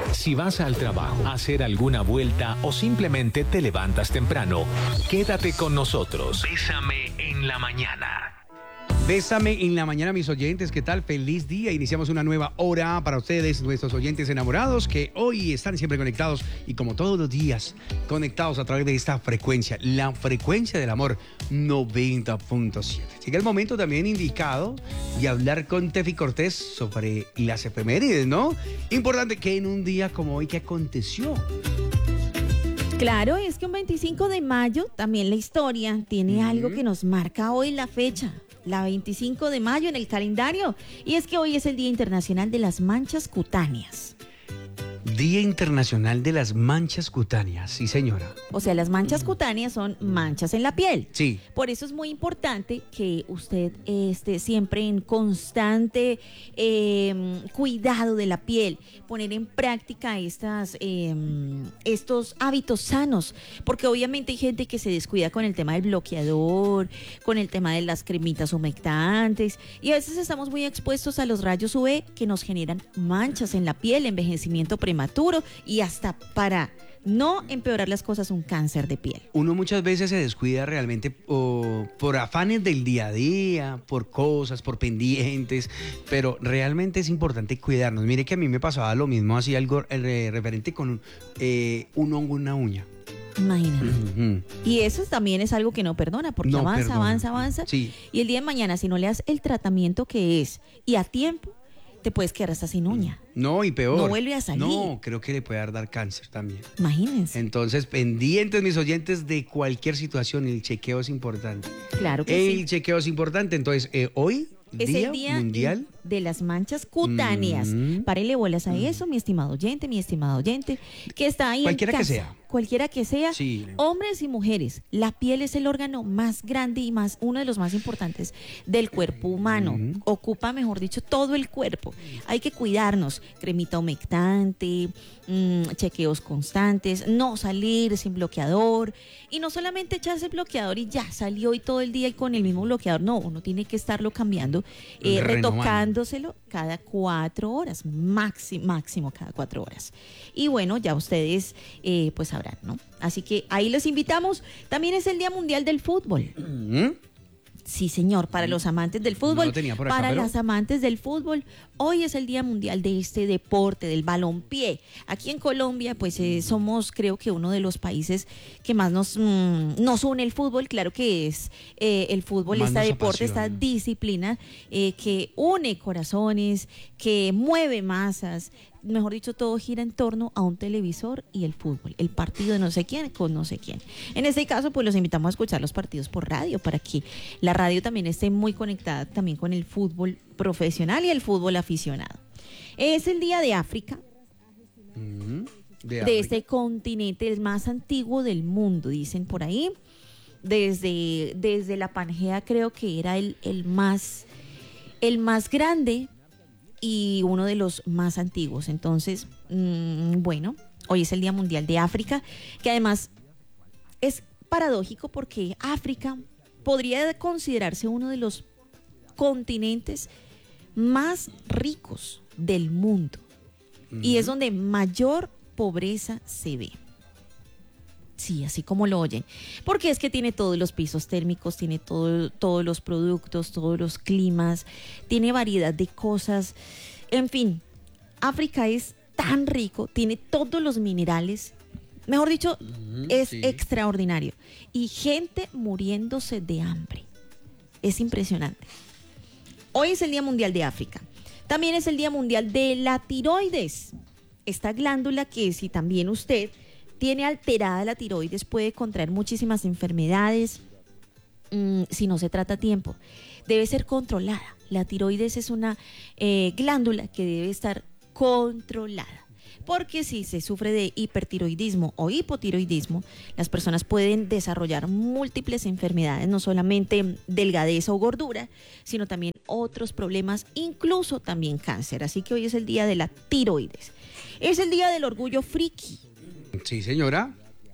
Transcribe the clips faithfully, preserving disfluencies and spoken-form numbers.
Si vas al trabajo, a hacer alguna vuelta o simplemente te levantas temprano, quédate con nosotros. Bésame en la mañana. Bésame en la mañana, mis oyentes. ¿Qué tal? Feliz día. Iniciamos una nueva hora para ustedes, nuestros oyentes enamorados, que hoy están siempre conectados y como todos los días, conectados a través de esta frecuencia, la frecuencia del amor noventa punto siete. Llega el momento también indicado de hablar con Tefi Cortés sobre las efemérides, ¿no? Importante que en un día como hoy, ¿qué aconteció? Claro, es que un veinticinco de mayo, también la historia tiene mm. algo que nos marca hoy la fecha. La veinticinco de mayo en el calendario. Y es que hoy es el Día Internacional de las Manchas Cutáneas. Día Internacional de las Manchas Cutáneas, sí señora. O sea, las manchas cutáneas son manchas en la piel. Sí. Por eso es muy importante que usted esté siempre en constante eh, cuidado de la piel, poner en práctica estas, eh, estos hábitos sanos, porque obviamente hay gente que se descuida con el tema del bloqueador, con el tema de las cremitas humectantes, y a veces estamos muy expuestos a los rayos U V que nos generan manchas en la piel, envejecimiento prematuro y hasta para no empeorar las cosas, un cáncer de piel. Uno muchas veces se descuida realmente o por afanes del día a día, por cosas, por pendientes, pero realmente es importante cuidarnos. Mire que a mí me pasaba lo mismo, así algo eh, referente con eh, un hongo en una uña. Imagínate. Uh-huh. Y eso también es algo que no perdona, porque no avanza, perdona. avanza, avanza. Sí. Y el día de mañana, si no le das el tratamiento que es y a tiempo, te puedes quedar hasta sin uña. No, y peor. No vuelve a salir. No, creo que le puede dar, dar cáncer también. Imagínense. Entonces, pendientes, mis oyentes, de cualquier situación, el chequeo es importante. Claro que el sí. El chequeo es importante. Entonces, eh, hoy, es día el Día Mundial de las Manchas Cutáneas. Mm. Párele bolas a mm. eso, mi estimado oyente, mi estimado oyente, que está ahí cualquiera en casa. que sea. Cualquiera que sea, sí. Hombres y mujeres, la piel es el órgano más grande y más uno de los más importantes del cuerpo humano. Mm. Ocupa, mejor dicho, todo el cuerpo. Hay que cuidarnos, cremita humectante, mmm, chequeos constantes, no salir sin bloqueador y no solamente echarse el bloqueador y ya salió y todo el día y con el mismo bloqueador. No, uno tiene que estarlo cambiando, eh, retocándoselo cada cuatro horas, máximo, máximo cada cuatro horas. Y bueno, ya ustedes eh, pues sabrán, ¿no? Así que ahí los invitamos. También es el Día Mundial del Fútbol. ¿Mm? Sí, señor, para los amantes del fútbol, no lo tenía por acá, para pero... las amantes del fútbol, hoy es el Día Mundial de este deporte, del balompié. Aquí en Colombia, pues eh, somos, creo que uno de los países que más nos, mmm, nos une el fútbol. Claro que es eh, el fútbol, este deporte, esta disciplina eh, que une corazones, que mueve masas. Mejor dicho, todo gira en torno a un televisor y el fútbol, el partido de no sé quién con no sé quién. En este caso, pues los invitamos a escuchar los partidos por radio para que la radio también esté muy conectada también con el fútbol profesional y el fútbol aficionado. Es el Día de África, mm, de, de África. Este continente, el más antiguo del mundo, dicen por ahí. Desde, desde la Pangea creo que era el, el, más, el más grande y uno de los más antiguos. Entonces, mmm, bueno, hoy es el Día Mundial de África, que además es paradójico porque África podría considerarse uno de los continentes más ricos del mundo. Uh-huh. Y es donde mayor pobreza se ve. Sí, así como lo oyen, porque es que tiene todos los pisos térmicos, tiene todo, todos los productos, todos los climas, tiene variedad de cosas, en fin, África es tan rico, tiene todos los minerales, mejor dicho, mm, es sí. extraordinario, y gente muriéndose de hambre, es impresionante. Hoy es el Día Mundial de África, también es el Día Mundial de la tiroides, esta glándula que si también usted tiene alterada la tiroides, puede contraer muchísimas enfermedades mmm, si no se trata a tiempo. Debe ser controlada. La tiroides es una eh, glándula que debe estar controlada. Porque si se sufre de hipertiroidismo o hipotiroidismo, las personas pueden desarrollar múltiples enfermedades, no solamente delgadez o gordura, sino también otros problemas, incluso también cáncer. Así que hoy es el día de la tiroides. Es el día del orgullo friki. Sí, señora.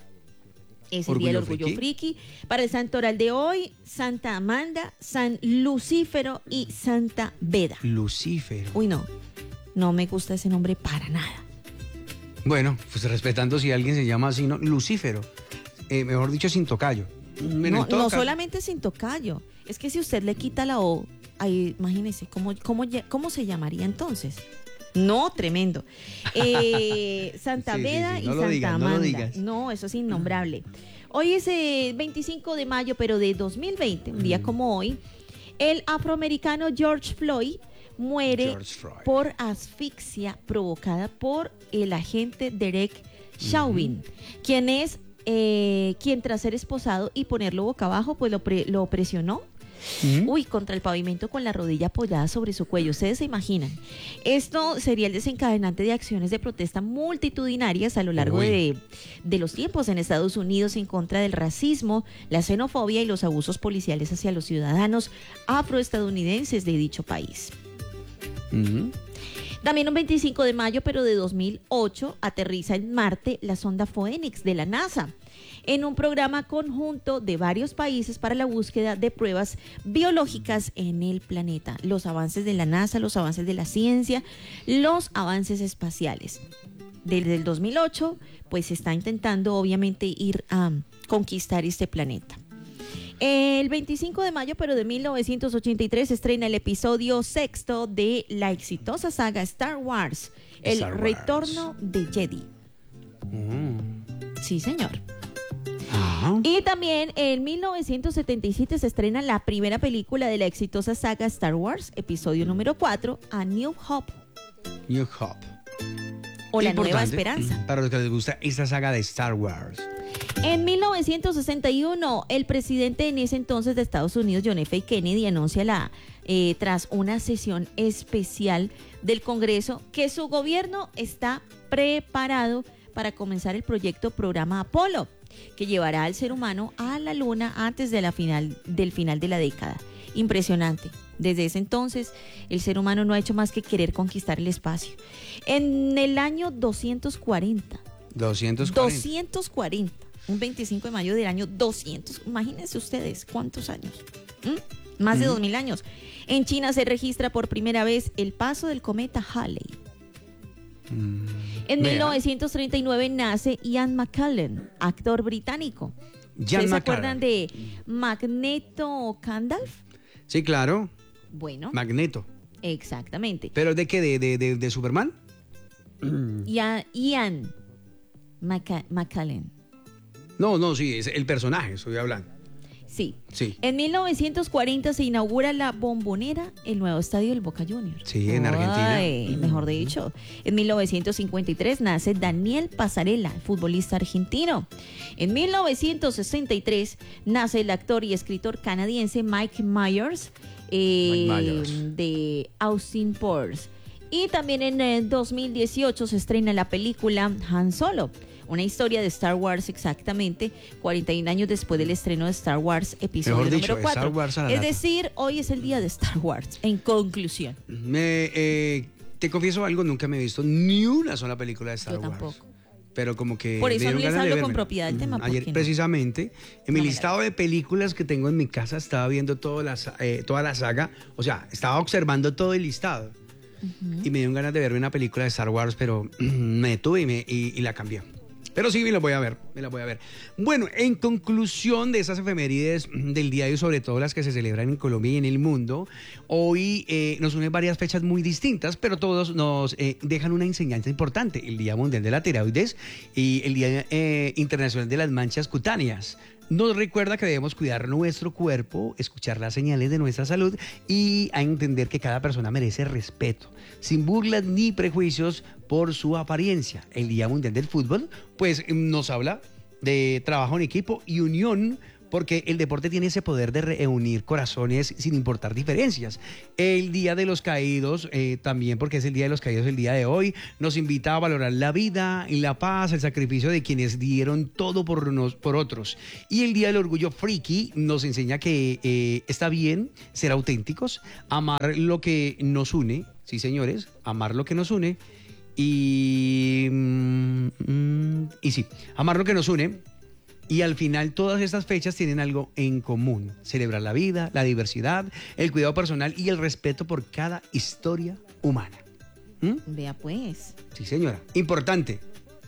Es el día del orgullo friki. Para el santoral de hoy, Santa Amanda, San Lucífero y Santa Beda. Lucífero. Uy, no. No me gusta ese nombre para nada. Bueno, pues respetando si alguien se llama así, ¿no? Lucífero. Eh, mejor dicho, sin tocayo. Bueno, No, en todo no caso- solamente sin tocayo. Es que si usted le quita la O, ahí, imagínese, ¿cómo, cómo, lle- ¿cómo se llamaría entonces? No, tremendo. Eh, Santa Sí, sí, Beda sí, y no lo Santa digas, no lo Amanda. digas. No, eso es innombrable. Hoy es eh, veinticinco de mayo, pero de dos mil veinte, un día como hoy, el afroamericano George Floyd muere George Floyd. por asfixia provocada por el agente Derek Chauvin, quien es eh, quien tras ser esposado y ponerlo boca abajo, pues lo, pre- lo presionó. Ujú. Uy, contra el pavimento con la rodilla apoyada sobre su cuello. Ustedes se imaginan. Esto sería el desencadenante de acciones de protesta multitudinarias a lo largo Uy. de, de los tiempos en Estados Unidos en contra del racismo, la xenofobia y los abusos policiales hacia los ciudadanos afroestadounidenses de dicho país. Ujú. También un veinticinco de mayo, pero de dos mil ocho, aterriza en Marte la sonda Phoenix de la NASA en un programa conjunto de varios países para la búsqueda de pruebas biológicas en el planeta. Los avances de la NASA, los avances de la ciencia, los avances espaciales. Desde el dos mil ocho, pues se está intentando obviamente ir a conquistar este planeta. El veinticinco de mayo, pero de mil novecientos ochenta y tres, se estrena el episodio sexto de la exitosa saga Star Wars, El Star Wars. Retorno de Jedi. Mm. Sí, señor. Ajá. Y también en mil novecientos setenta y siete se estrena la primera película de la exitosa saga Star Wars, episodio número cuatro, A New Hope, New Hope. o La Nueva Importante Esperanza. Para los que les gusta esta saga de Star Wars. En mil novecientos sesenta y uno, el presidente en ese entonces de Estados Unidos, John F. Kennedy, anuncia la, eh, tras una sesión especial del Congreso, que su gobierno está preparado para comenzar el proyecto Programa Apolo, que llevará al ser humano a la Luna antes de la final, del final de la década. Impresionante. Desde ese entonces, el ser humano no ha hecho más que querer conquistar el espacio. En el año doscientos cuarenta, doscientos cuarenta. doscientos cuarenta, un veinticinco de mayo del año doscientos. Imagínense ustedes cuántos años. ¿Mm? Más de dos mil años. En China se registra por primera vez el paso del cometa Halley. Mm. En Vea. mil novecientos treinta y nueve nace Ian McKellen, actor británico. Ian ¿Ustedes se McKellen. acuerdan de Magneto Gandalf? Sí, claro. Bueno, Magneto. exactamente. ¿Pero de qué? ¿De, de, de, de Superman? Ian, Ian Maca- McKellen. No, no, sí, es el personaje, estoy hablando. Sí. Sí. En mil novecientos cuarenta se inaugura la Bombonera, el nuevo estadio del Boca Juniors. Sí, en Argentina. Ay, mejor dicho. En mil novecientos cincuenta y tres nace Daniel Pasarela, futbolista argentino. En mil novecientos sesenta y tres nace el actor y escritor canadiense Mike Myers, eh, Mike Myers. de Austin Powers. Y también en el dos mil dieciocho se estrena la película Han Solo, una historia de Star Wars exactamente cuarenta y un años después del estreno de Star Wars episodio Mejor dicho, número cuatro. Star Wars a la Es lata. decir, hoy es el día de Star Wars, en conclusión. Me, eh, te confieso algo, nunca me he visto ni una sola película de Star Yo Wars. tampoco. Pero como que Por eso me no dieron les ganas de hablo con vérmela. propiedad del tema, Mm, ¿por Ayer qué no? precisamente, en mi No me la listado de películas que tengo en mi casa estaba viendo toda la, sa- eh, toda la saga, o sea, estaba observando todo el listado. Y me dieron ganas de verme una película de Star Wars, pero me detuve y, me, y, y la cambié. Pero sí, me la voy a ver, me la voy a ver. Bueno, en conclusión de esas efemérides del día de hoy, sobre todo las que se celebran en Colombia y en el mundo, hoy eh, nos unen varias fechas muy distintas, pero todos nos eh, dejan una enseñanza importante. El Día Mundial de la Tiroides y el Día eh, Internacional de las Manchas Cutáneas. Nos recuerda que debemos cuidar nuestro cuerpo, escuchar las señales de nuestra salud y a entender que cada persona merece respeto, sin burlas ni prejuicios por su apariencia. El Día Mundial del Fútbol, pues nos habla de trabajo en equipo y unión, porque el deporte tiene ese poder de reunir corazones sin importar diferencias. El Día de los Caídos, eh, también porque es el Día de los Caídos el día de hoy, nos invita a valorar la vida y la paz, el sacrificio de quienes dieron todo por, nos, por otros. Y el Día del Orgullo Friki nos enseña que eh, está bien ser auténticos, amar lo que nos une, sí señores, amar lo que nos une, y, mm, mm, y sí, amar lo que nos une. Y al final todas estas fechas tienen algo en común: celebrar la vida, la diversidad, el cuidado personal y el respeto por cada historia humana. ¿Mm? Vea pues. Sí, señora. Importante.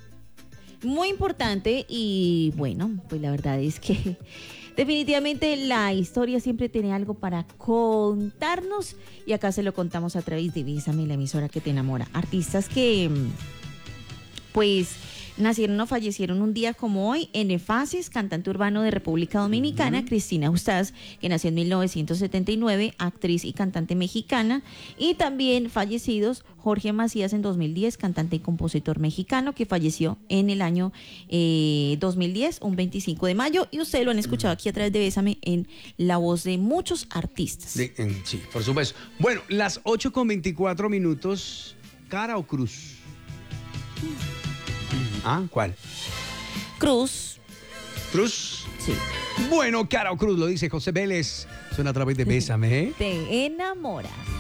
Muy importante y bueno, pues la verdad es que definitivamente la historia siempre tiene algo para contarnos y acá se lo contamos a través de Bésame, la emisora que te enamora. Artistas que pues nacieron o fallecieron un día como hoy. Enefasis, cantante urbano de República Dominicana. Uh-huh. Cristina Ustaz, que nació en mil novecientos setenta y nueve, actriz y cantante mexicana. Y también fallecidos, Jorge Macías en dos mil diez, cantante y compositor mexicano, que falleció en el año eh, dos mil diez, un veinticinco de mayo. Y ustedes lo han escuchado aquí a través de Bésame en la voz de muchos artistas. De, en, sí, por supuesto. Bueno, las ocho con veinticuatro minutos, ¿cara o cruz? Ah, ¿cuál? Cruz. ¿Cruz? Sí. Bueno, cara o cruz, lo dice José Vélez. Suena a través de Bésame, ¿eh? Te enamoras.